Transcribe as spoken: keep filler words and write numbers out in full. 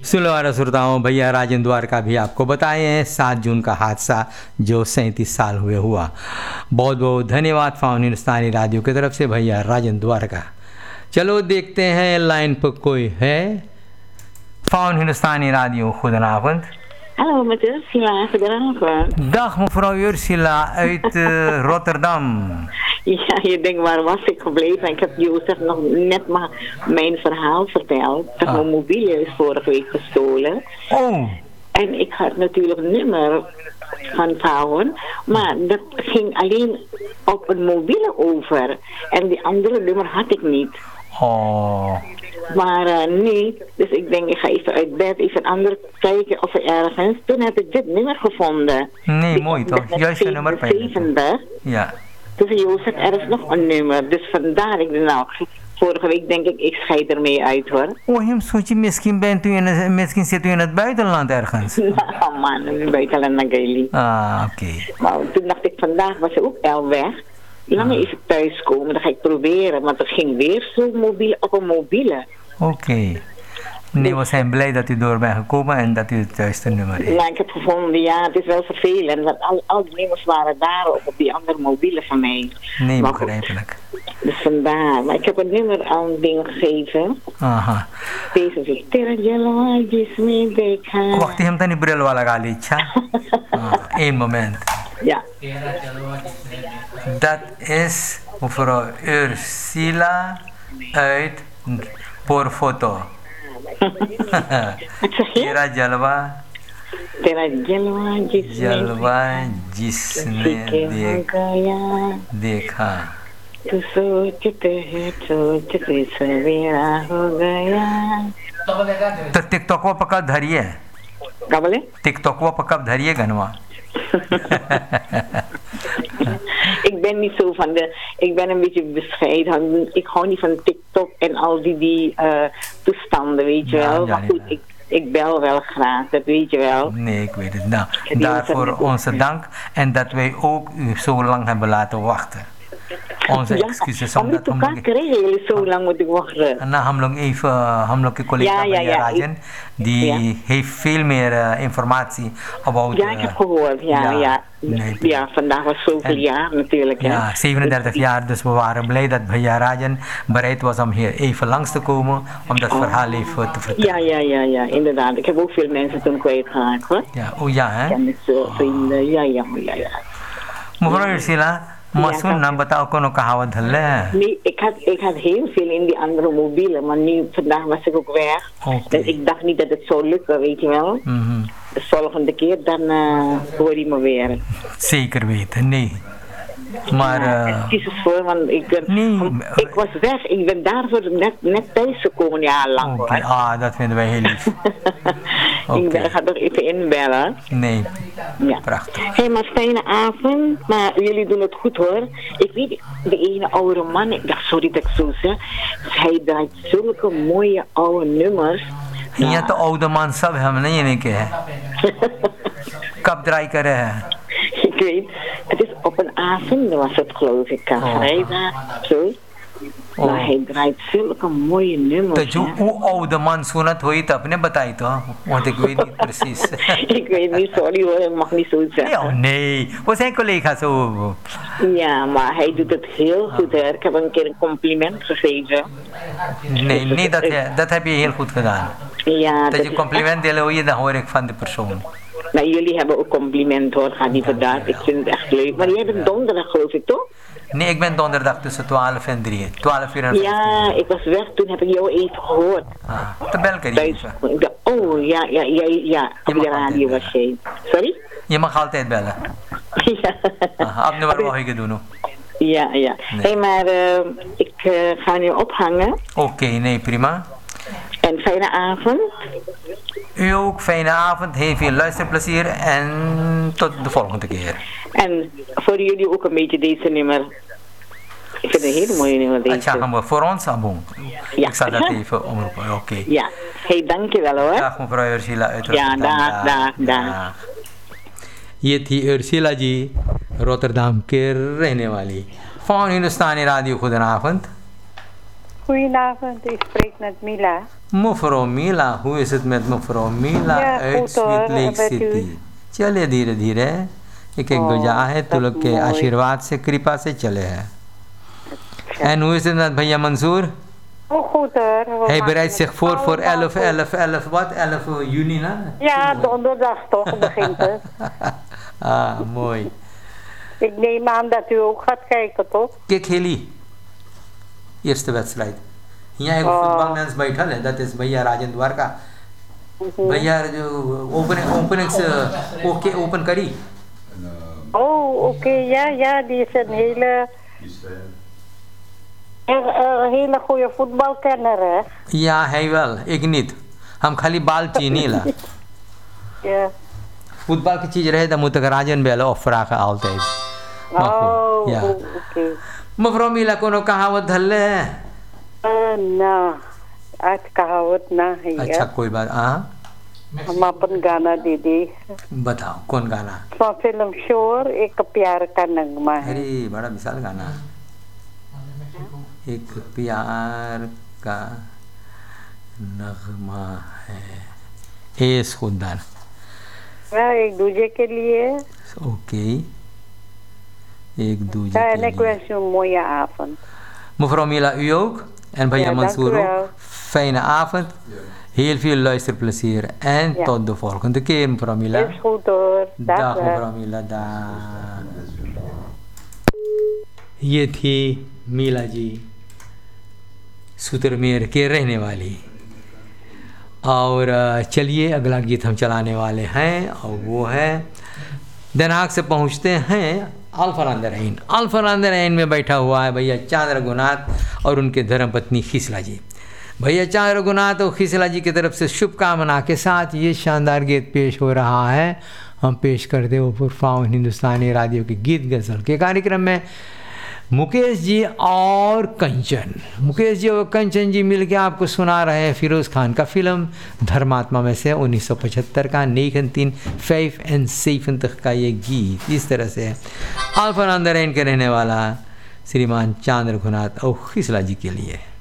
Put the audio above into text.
सुनने वाले श्रोताओं, भैया राजन द्वारका भी आपको बताए हैं सात जून का हादसा जो सैंतीस साल हुए हुआ। बहुत बहुत धन्यवाद फाउन हिंदुस्तानी रेडियो की तरफ से भैया राजन द्वारका। चलो देखते हैं लाइन पर कोई है। फाउन हिंदुस्तानी radio, goedenavond. Hallo, met Ursula, goedenavond. Dag mevrouw Ursula uit uh, Rotterdam. Ja, je denkt, waar was ik gebleven? Ik heb Jozef nog net maar mijn verhaal verteld. Dat ah. mijn mobiel is vorige week gestolen. Oh. En ik had natuurlijk een nummer van vrouwen, maar dat ging alleen op een mobiele over. En die andere nummer had ik niet. Oh. Maar uh, nu, dus ik denk, ik ga even uit bed, even anders kijken of er ergens. Toen heb ik dit nummer gevonden. Nee, die mooi toch? Juist een nummer bij zeventig. Ja. Dus Jozef, er is nog een nummer. Dus vandaar, ik nou, vorige week denk ik, ik scheid ermee uit hoor. Oh, hem soetje, misschien bent u in het, misschien zit u in het buitenland ergens. Nou man, in het buitenland naar Gaili. Ah, oké. Okay. Maar toen dacht ik, vandaag was ze ook al weg. Laat me even thuiskomen, dan ga ik proberen. Maar het ging weer zo mobiel op een mobiele. Oké. Okay. Nee, we zijn blij dat u door bent gekomen en dat u het juiste nummer heeft. Ja, ik heb gevonden, ja, het is wel vervelend. Want al, al die nummers waren daar op die andere mobiele van mij. Nee, begrijpelijk. Dus vandaar. Maar ik heb een nummer aan een ding gegeven. Aha. Deze is Tera Jalwa Jisme Dekha. Wacht, hem dan die bril wala gali, tja? Eén moment. Ja. Dat is mevrouw Ursula uit Porfoto. Tera Jalwa. Tera Jalwa Jisme Jalwa Jisme Dekha. Tu sochte hai sochte savera ho gaya. तो टिकटॉक वो पकड़ धरिए। क्या बोले? टिकटॉक वो पकड़ धरिए गनवा। Ik ben niet zo van de, ik ben een beetje bescheiden. Ik hou niet van TikTok en al die, die uh, toestanden, weet je ja, wel. Ja, maar goed, ja. ik, ik bel wel graag, dat weet je wel. Nee, ik weet het. Nou, daarvoor onze dank en dat wij ook u zo lang hebben laten wachten. Onze ja, excuses omdat हम लोग करेंगे ये सो lang moet ik wachten. ना हम लोग एक हम लोग के collega ja, ja, Rajan die ja. heeft veel meer uh, informatie about. Ja, ik heb gehoord. Ja, ja. Ja, nee, ja vandaag was zoveel en, jaar natuurlijk. Ja, hè? zevenendertig jaar, dus we waren blij dat Bhaiya Rajan bereid was om hier even langs te komen om dat oh. verhaal even te vertellen. Ja, ja, ja, ja, inderdaad. Ik heb ook veel mensen toen kwijtgeraakt hoor. Ja, oh ja, hè? Kennissen, vrienden, ja, ja, ja, ja. Mevrouw Ursula. Masun, nou बताओ कोनो कहावत है? Nee, ik had, ik had heel veel in die andere mobielen, maar nu vandaag was ik ook weg. Okay. Dus ik dacht niet dat het zou lukken, weet je wel. Mm-hmm. De volgende keer dan uh, hoor je me weer. Zeker weten, nee. Maar ja, uh, excuses voor, want ik, ben, nee, ik was weg. Ik ben daarvoor net, net thuis gekomen, ja, lang okay. hoor. Ah, dat vinden wij heel lief. Okay. Ik ben, ga toch even inbellen. Nee, ja. Prachtig. Hé, hey, maar fijne avond. Maar jullie doen het goed hoor. Ik weet, de ene oude man, ik dacht, sorry dat ik zo zeg. Hij draait zulke mooie oude nummers. Ja, ja. De oude man सब हम नहीं है के कब ड्राई करे है ik weet, het is op een avond was het geloof ik, oh. vrijdag, zo. Oh. Maar hij draait zulke mooie nummers. तो जो वो oude man सुनत हुई तो अपने बताई तो want ik weet niet precies. Ik weet niet, sorry hoor, ik mag niet zo zeggen. Oh, nee, we zijn collega's zo. Ja, maar hij doet het heel goed hè. Ik heb een keer een compliment gegeven. Nee, dus nee, dat, je, dat heb je heel goed gedaan. Ja, dat, dat je compliment delen hoe je dan hoor ik van de persoon. Nou, jullie hebben ook compliment hoor, gaat niet vandaag. Ik vind het echt leuk. Maar jij bent donderdag geloof ik toch? Nee, ik ben donderdag tussen twaalf en drie. twaalf uur en vijftien. Ja, ik was weg, toen heb ik jou even gehoord. Ah, te belken even. Oh, ja, ja, ja, ja. Op de radio was jij. Sorry? Je mag altijd bellen. Ja. Ah, op nummer mag ik het doen. Ja, ja. Hé, nee. hey, maar uh, ik uh, ga nu ophangen. Oké, okay, nee, prima. En fijne avond. U ook, fijne avond, heel veel luisterplezier en tot de volgende keer. En voor jullie ook een beetje deze nummer. Ik vind het een hele mooie nummer deze. Tja, gaan we voor ons aan ja. Ik zal dat even omroepen, oké. Okay. Ja, hey, dankjewel hoor. Dag mevrouw Ursula uit Rotterdam. Ja, dag, dag, dag. ये थी उर्सिला जी रोटरडाम के रहने वाली। फाउन हिंदुस्तानी रेडियो खुदावंद। Goedenavond, u spreekt met Mila. Mevrouw Mila, hoe is het met mevrouw Mila Ja, uit goed hoor, Sweet Lake en met City? u? चलिए धीरे धीरे एक एक Oh, गुजा है तो dat लोग के mooi. आशीर्वाद से कृपा से चले हैं en hoe is het met भैया Mansoor Oh, goed hoor. We hij maken bereidt het zich voor voor allemaal elf goed. elf elf wat elf juni na Ja, donderdag toch begint het. ah mooi Ik neem aan dat u ook gaat kijken, toch? के खेली eerste wedstrijd यहाँ एक Oh. Football match बैठल है that is भैया राजेंद्र द्वार का भैया जो ओपन ओपनिंग्स ओके ओपन करी Oh, oké. Ja, ja, die is een hele, een, een hele goede voetbalkenner, hè? ja hij wel ik niet हम खाली बाल चीनीला Ja. फुटबॉल की चीज रहे तो मुतक राजन बेलो ऑफरा का आलते Oh, Ja. oké. मफरो मिला कोनो कहावत धल्ले Uh, nou, uitgehouden na hier. अच्छा कोई बात हाँ हम अपन गाना दे दे बताओ कौन गाना from film शोर एक प्यार का नगमा है. अरे बड़ा विशाल गाना एक प्यार का नगमा है एस खुदान हाँ, एक दूजे के लिए. ओके एक दूजे Ja, के en ik लिए wens u een mooie avond. mevrouw Mila u ook en भैया Ja, Mansour dank u wel. ook fijne avond heel veel luisterplezier en Ja. tot de volgende keer mevrouw Mila Is goed hoor. Dag, dag dag. mevrouw Mila dag ये थी मीला जी सुतरमेर के रहने वाली और अ, चलिए अगला गीत हम चलाने वाले हैं और वो है दनाग से पहुंचते हैं अल्फरांदरैन अल्फरांदरैन में बैठा हुआ है भैया चांद रघुनाथ और उनके धर्मपत्नी खिसला जी भैया चांद रघुनाथ और खिसला जी की तरफ से शुभकामना के साथ ये शानदार गीत पेश हो रहा है हम पेश करते हो पुरफाउन हिंदुस्तानी रेडियो के गीत गज़ल के कार्यक्रम में मुकेश जी और कंचन मुकेश जी और कंचन जी मिलके आपको सुना रहे हैं फिरोज़ खान का फिल्म धर्मात्मा में से उन्नीस सौ पचहत्तर का नेखनतीन फैफ एंड सेफन तक का ये गीत इस तरह से अल्फरांदरैन के रहने वाला श्रीमान चांद रघुनाथ और खिसला जी के लिए